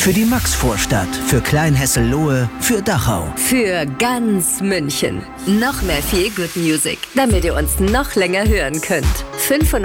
Für die Maxvorstadt, für Kleinhessel-Lohe, für Dachau. Für ganz München. Noch mehr Feel Good Music, damit ihr uns noch länger hören könnt.